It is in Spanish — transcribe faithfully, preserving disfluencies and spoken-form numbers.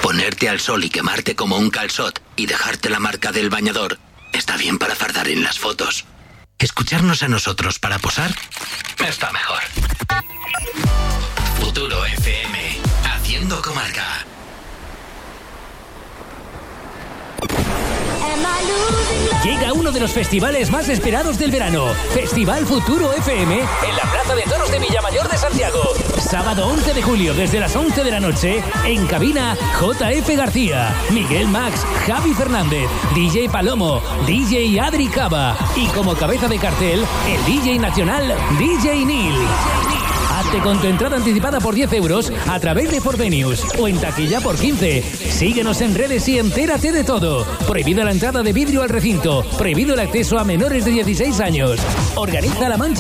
Ponerte al sol y quemarte como un calzot y dejarte la marca del bañador está bien para fardar en las fotos. Escucharnos a nosotros para posar está mejor. Futuro F M, haciendo comarca. Llega uno de los festivales más esperados del verano. Festival Futuro F M en la Plaza de Toros de Villamayor de Santiago. Sábado once de julio desde las once de la noche. En cabina, J F García, Miguel Max, Javi Fernández, D J Palomo, D J Adri Cava y como cabeza de cartel, el D J nacional D J Neil. Hazte con tu entrada anticipada por diez euros a través de Forvenius o en taquilla por quince. Síguenos en redes y entérate de todo. Prohibida la entrada de vidrio al recinto. Prohibido el acceso a menores de dieciséis años. Organiza La Mancha